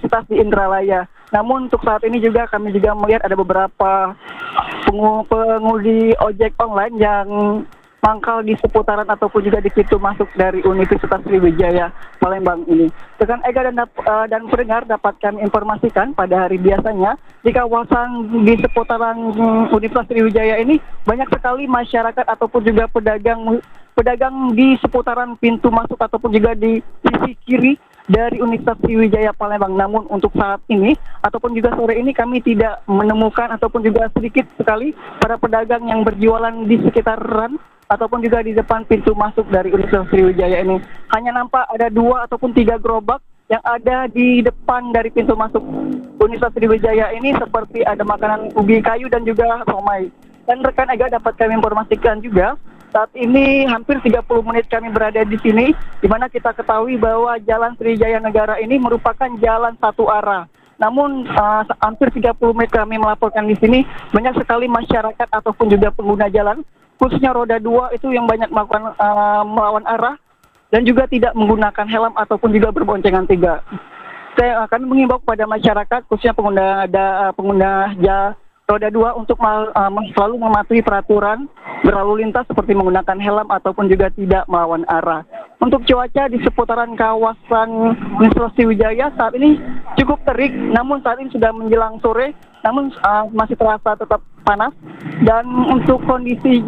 Universitas di Indralaya. Namun untuk saat ini juga kami juga melihat ada beberapa pengemudi ojek online yang mangkal di seputaran ataupun juga di pintu masuk dari Universitas Sriwijaya Palembang ini. Dengan Ega dan pendengar dapat kami informasikan pada hari biasanya di kawasan di seputaran Universitas Sriwijaya ini banyak sekali masyarakat ataupun juga pedagang di seputaran pintu masuk ataupun juga di sisi kiri dari Universitas Sriwijaya Palembang. Namun untuk saat ini ataupun juga sore ini kami tidak menemukan ataupun juga sedikit sekali para pedagang yang berjualan di sekitaran ataupun juga di depan pintu masuk dari Universitas Sriwijaya ini. Hanya nampak ada 2 ataupun 3 gerobak yang ada di depan dari pintu masuk Universitas Sriwijaya ini, seperti ada makanan ubi kayu dan juga somai. Dan rekan Ega dapat kami informasikan juga, saat ini hampir 30 menit kami berada di sini, di mana kita ketahui bahwa Jalan Sriwijaya Negara ini merupakan jalan satu arah. Namun hampir 30 menit kami melaporkan di sini, banyak sekali masyarakat ataupun juga pengguna jalan, khususnya roda 2 itu yang banyak melakukan melawan arah dan juga tidak menggunakan helm ataupun juga berboncengan 3. Saya akan mengimbau kepada masyarakat, khususnya pengguna roda 2 untuk selalu mematuhi peraturan berlalu lintas seperti menggunakan helm ataupun juga tidak melawan arah. Untuk cuaca di seputaran kawasan Universitas Sriwijaya saat ini cukup terik, namun saat ini sudah menjelang sore, namun masih terasa tetap panas. Dan untuk kondisi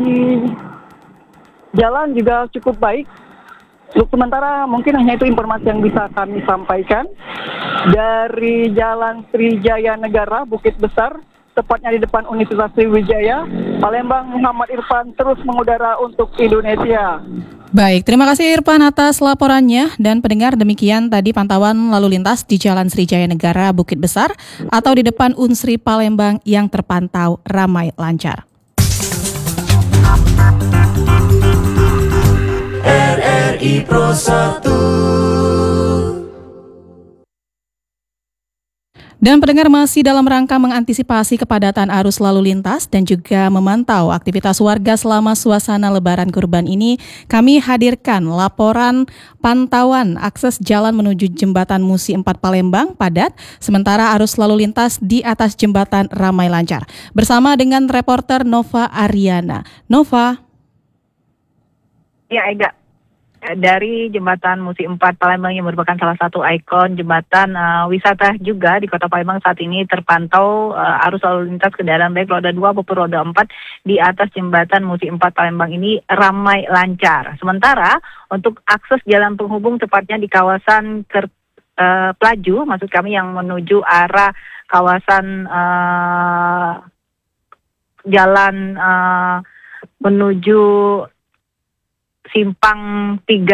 jalan juga cukup baik. Untuk sementara mungkin hanya itu informasi yang bisa kami sampaikan dari Jalan Sriwijaya Negara Bukit Besar, tepatnya di depan Universitas Sriwijaya Palembang. Muhammad Irfan terus mengudara untuk Indonesia. Baik, terima kasih Irfan atas laporannya. Dan pendengar, demikian tadi pantauan lalu lintas di Jalan Sriwijaya Negara Bukit Besar atau di depan Unsri Palembang yang terpantau ramai lancar. RRI Pro 1. Dan pendengar, masih dalam rangka mengantisipasi kepadatan arus lalu lintas dan juga memantau aktivitas warga selama suasana Lebaran Kurban ini, kami hadirkan laporan pantauan akses jalan menuju Jembatan Musi 4 Palembang padat, sementara arus lalu lintas di atas jembatan ramai lancar. Bersama dengan reporter Nova Ariana. Nova. Ya, Ega. Dari Jembatan Musi 4 Palembang yang merupakan salah satu ikon jembatan wisata juga di Kota Palembang, saat ini terpantau arus lalu lintas kendaraan baik roda 2 maupun roda 4 di atas Jembatan Musi 4 Palembang ini ramai lancar. Sementara untuk akses jalan penghubung tepatnya di kawasan Pelaju, maksud kami yang menuju arah kawasan jalan menuju Simpang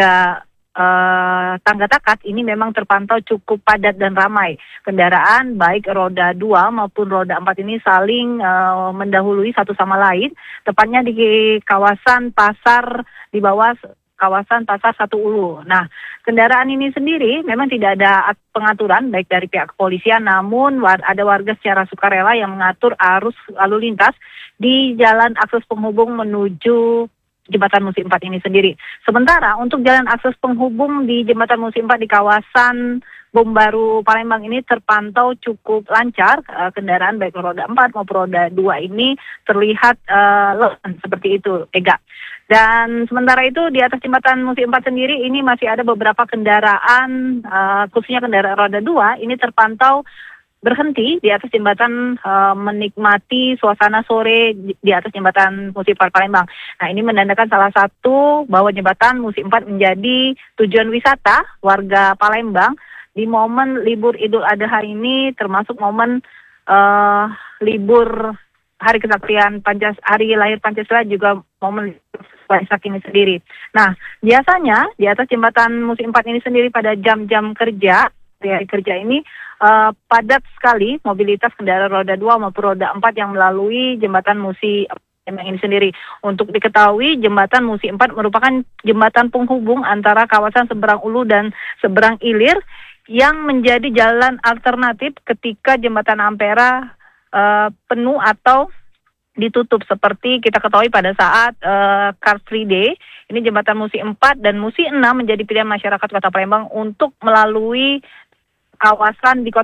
3 Tangga Takat ini memang terpantau cukup padat dan ramai. Kendaraan baik roda 2 maupun roda 4 ini saling mendahului satu sama lain, tepatnya di kawasan pasar, di bawah kawasan pasar Satu Ulu. Nah, kendaraan ini sendiri memang tidak ada pengaturan baik dari pihak kepolisian, namun ada warga secara sukarela yang mengatur arus lalu lintas di jalan akses penghubung menuju Jembatan Musi 4 ini sendiri. Sementara untuk jalan akses penghubung di Jembatan Musi 4 di kawasan Bom Baru Palembang ini terpantau cukup lancar. Kendaraan baik roda 4 maupun roda 2 ini terlihat lengan seperti itu, Ega. Dan sementara itu di atas Jembatan Musi 4 sendiri ini masih ada beberapa kendaraan, khususnya kendaraan roda 2 ini terpantau berhenti di atas jembatan menikmati suasana sore di atas Jembatan Musi 4 Palembang. Nah, ini menandakan salah satu bahwa Jembatan Musi 4 menjadi tujuan wisata warga Palembang di momen libur Idul Adha ini, termasuk momen libur Hari Kesaktian Hari Lahir Pancasila, juga momen Waisak ini sendiri. Nah, biasanya di atas Jembatan Musi 4 ini sendiri pada jam-jam kerja, hari kerja ini padat sekali mobilitas kendaraan roda 2 maupun roda 4 yang melalui Jembatan Musi ini sendiri. Untuk diketahui, Jembatan Musi 4 merupakan jembatan penghubung antara kawasan Seberang Ulu dan Seberang Ilir yang menjadi jalan alternatif ketika Jembatan Ampera penuh atau ditutup, seperti kita ketahui pada saat Car Free Day. Ini Jembatan Musi 4 dan Musi 6 menjadi pilihan masyarakat Kota Palembang untuk melalui kawasan di Kota